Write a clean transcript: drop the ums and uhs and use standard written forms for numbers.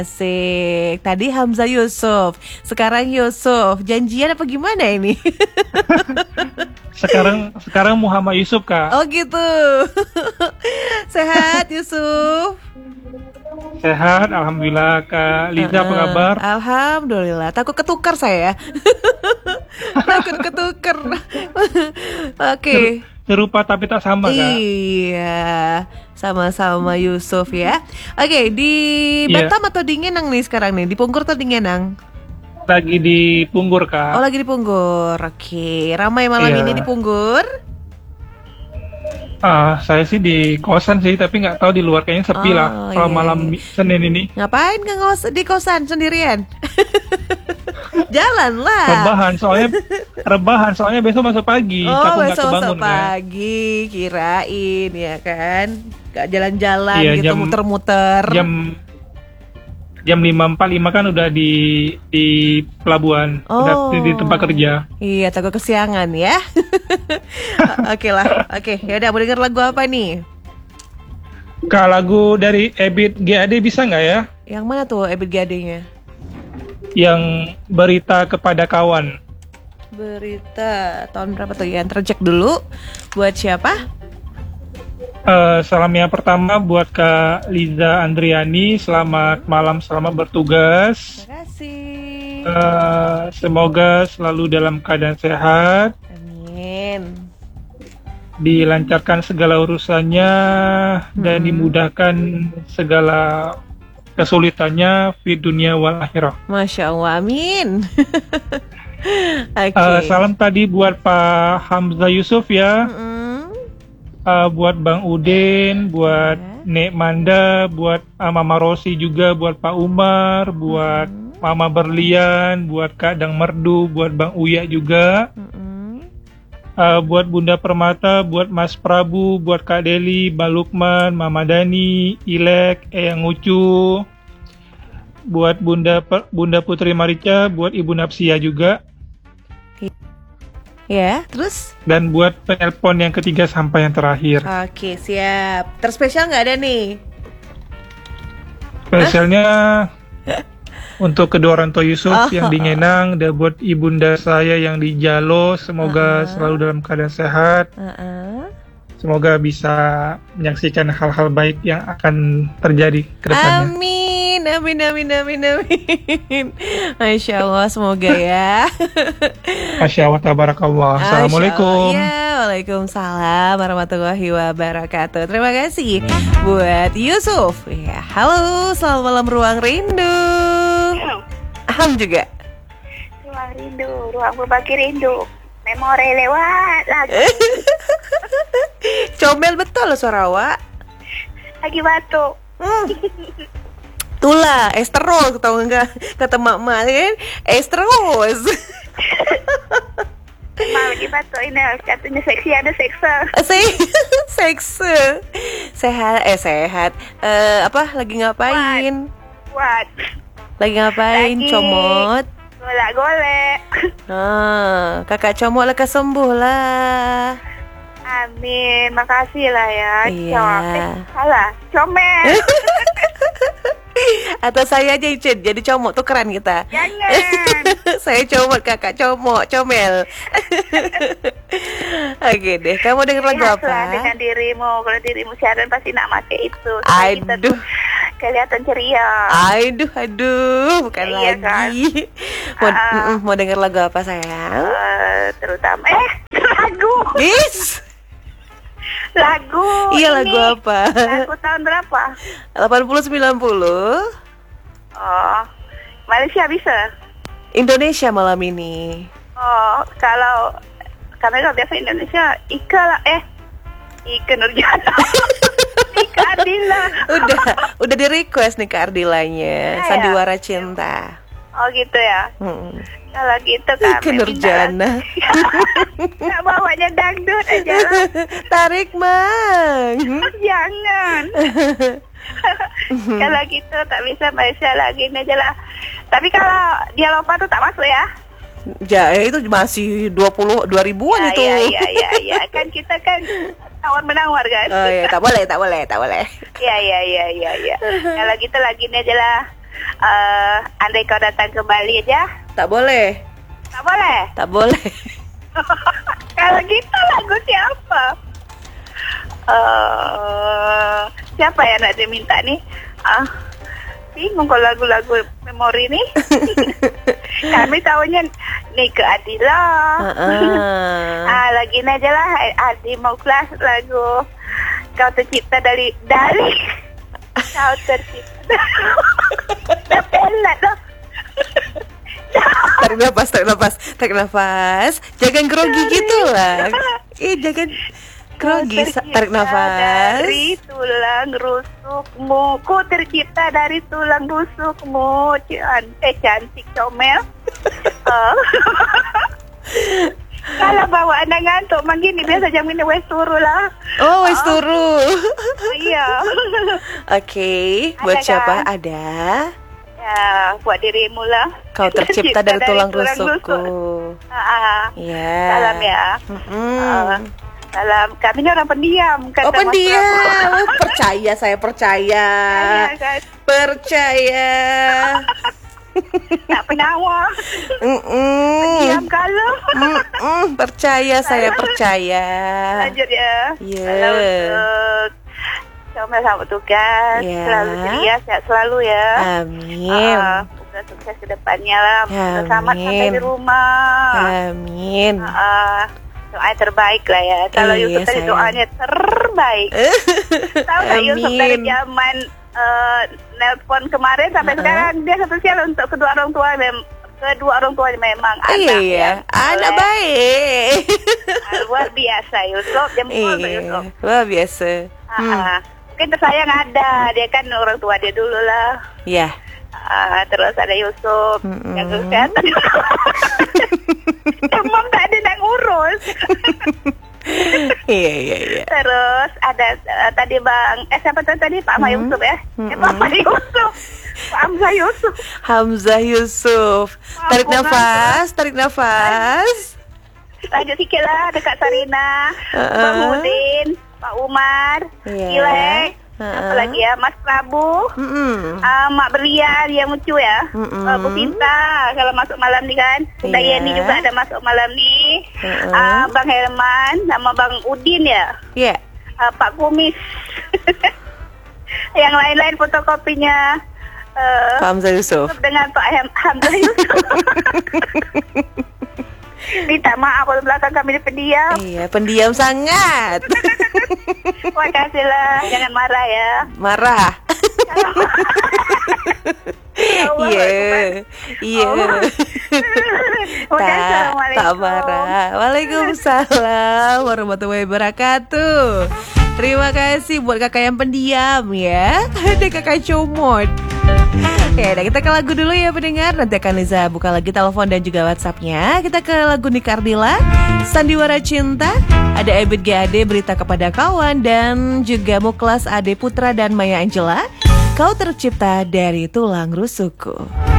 Asik. Tadi Hamzah Yusuf, sekarang Yusuf. Janjian apa gimana ini? Sekarang Muhammad Yusuf, Kak. Oh gitu. Sehat Yusuf? Sehat, alhamdulillah, Kak. Liza apa kabar? Alhamdulillah. Takut ketukar saya. Takut ketukar. Oke. Serupa tapi tak sama, Kak. Iya, sama-sama Yusuf ya. Oke, di Iya. Batam atau di Ngenang nih sekarang nih? Di Punggur atau di Ngenang? Lagi di Punggur, Kak. Oh, lagi di Punggur. Oke, ramai malam Iya. ini di Punggur? Saya sih di kosan sih, tapi nggak tahu di luar kayaknya sepi lah. Kalau iya, malam Senin ini. Ngapain di kosan sendirian? Jalan lah. Rebahan soalnya besok masuk pagi. Oh, Takut nggak besok kebangun kan. pagi, kirain ya kan? Gak jalan-jalan Iya, gitu, muter-muter. Jam 5.45 kan udah di pelabuhan, udah di tempat kerja. Iya, takut kesiangan ya. Oke lah, oke. Ya udah, mau denger lagu apa nih? Kak, lagu dari Ebit GAD bisa nggak ya? Yang mana tuh Ebit GAD-nya? Yang berita kepada kawan. Berita tahun berapa tuh ya? Tercek dulu. Buat siapa? Salam yang pertama buat Kak Liza Andriani. Selamat malam, selamat bertugas. Terima kasih. Semoga selalu dalam keadaan sehat, Amin. dilancarkan segala urusannya dan dimudahkan segala kesulitannya di dunia wal akhirah. Masya Allah, amin. Oke. Salam tadi buat Pak Hamzah Yusuf ya. Buat Bang Udin, buat Nek Manda, buat Mama Rosi juga, buat Pak Umar, buat Mama Berlian, buat Kak Dang Merdu, buat Bang Uya juga, buat Bunda Permata, buat Mas Prabu, buat Kak Deli, Bang Lukman, Mama Dani, Ilek, Eyang Ucu, buat Bunda Putri Marica, buat Ibu Napsia juga. Ya, terus? Dan buat penelpon yang ketiga sampai yang terakhir. Oke, siap. Terspesial nggak ada nih? Spesialnya untuk kedua orang tua Yusuf yang di Ngenang, dan buat ibunda saya yang di Jalo, semoga selalu dalam keadaan sehat. Semoga bisa menyaksikan hal-hal baik yang akan terjadi ke depannya. Amin. Masya Allah, semoga ya. Masya Allah, tabarakallah. Assalamualaikum. Ya, waalaikumsalam warahmatullahi wabarakatuh. Terima kasih buat Yusuf. Ya, halo, selamat malam Ruang Rindu. Aham juga. Ruang Rindu, ruang berbagi rindu. Memori lewat lagi. Comel betul loh suara awak. Lagi batuk. Itulah, esterol, tau enggak? Kata mak-mak kan, esterol. Lagi batuk ini, katanya seksi ada seksa. Sekse. Sehat. Apa? Lagi ngapain? What? Lagi ngapain, Lagi comot? Golek-golek. Kakak comot lah kesembuh lah. Amin, makasih lah ya. Iya. Salah, comel. Atau saya aja Icin, jadi comot tuh keren kita. Jangan. Saya comot, kakak comel. Oke deh, kamu denger lagu Lihatlah apa? dengan dirimu, kalau dirimu siaran pasti nak pakai itu. Kita Aduh. tuh kelihatan ceria. Aduh, bukan Iya, lagi. Mau denger lagu apa sayang? Terutama lagu. Yes. Lagu. Iya, ini. lagu apa? Lagu tahun berapa? 80 90. Oh, Malaysia bisa. Indonesia malam ini. Oh, karena biasa Indonesia Ika lah, Ika Nurjana. Ika Ardila. Udah di request nih ke Ardilanya, Ya, Sandiwara Cinta. Oh gitu ya. Kalau gitu kami Ika Nurjana. Gak bawanya dangdut aja lah. Tarik mang. Jangan. Kalau gitu tak bisa Malaysia lagi aja lah. Tapi kalau dia lompat tuh tak masuk ya. Ya itu masih 20.000-an itu. Iya. Kan kita kan tawar menawar kan. Oh iya, tak boleh. Iya. Kalau gitu lagi aja lah. andai kau datang kembali aja. Tak boleh. Tak boleh. Tak boleh. Kalau gitu lagu siapa? Siapa yang nak diminta nih? Bingung kalau lagu-lagu memori nih. Kami tahunya nih keadilan. Lagi ini aja lah. Adi mau kelas lagu Kau Tercipta dari Kau Tercipta. Dah pelat dah. Tarik nafas. Jangan grogi gitu lah. Jangan grogi. Tarik nafas. Dari tulang rusukmu, ku tercipta dari tulang rusukmu. Cantik comel. Kalau bawa anak ngantuk begini biasa jam ini wes turu lah. Oh, wes turu. Iya. Oke, buat Ada siapa? kan? Ada. Ya, buat dirimu lah. Kau tercipta dari tulang rusukku. Ya. Salam ya. Salam. Kami ini orang pendiam. Kata Oh, Mas pendiam. Prabu. Percaya, saya percaya. Iya, kan? Percaya. Tak penawa. Pendiam kalau. Percaya, saya percaya. Lanjut ya. Ya. Salam untuk Comel sama tugas. Ya. Selalu ceria, sehat selalu ya. Amin. Semoga sukses ke depannya lah. Amin. Selamat sampai di rumah. Amin. Doa yang terbaik lah ya. Kalau Iya, Yusuf tadi sayang. doanya terbaik. Tahu nggak Yusuf dari zaman nelpon kemarin sampai sekarang dia spesial untuk kedua orang tua memang anak Iya, yang anak soleh. baik. Luar biasa Yusuf, jempol tuh Yusuf. Luar biasa. Mungkin tersayang ada, dia kan orang tua dia dulu lah. Ya. Terus ada Yusuf yang kesehatan. Demam tak ada yang ngurus. Iya. Terus ada tadi Bang, siapa tuh tadi Pak Ahmad Yusuf ya? Pak Ahmad Yusuf. Pak Hamzah Yusuf. Hamzah Yusuf. Tarik nafas. Lanjut sikit lah dekat Sarina, Bang Udin, Pak Umar, Ilek, apa lagi ya, Mas Prabu, Mak Berlian yang lucu ya, Bu Sinta kalau masuk malam ni kan, Bunda Yeni juga ada masuk malam ni, Bang Herman sama Bang Udin ya, Pak Kumis, yang lain-lain fotokopinya Pak Hamzah Yusuf dengan Pak Hamzah Yusuf. Minta maaf kalau belakang kami di pendiam. Iya, pendiam sangat. Makasih lah, jangan marah ya. Marah. Iya. Tak marah. Waalaikumsalam warahmatullahi wabarakatuh. Terima kasih buat kakak yang pendiam ya. Ada kakak comot. Ya, kita ke lagu dulu ya pendengar. Nanti akan Liza buka lagi telepon dan juga WhatsApp-nya. Kita ke lagu Nika Ardila, Sandiwara Cinta. Ada Ebit GAD, Berita Kepada Kawan. Dan juga Muklas Ade Putra dan Maya Angela, Kau Tercipta dari Tulang Rusukku.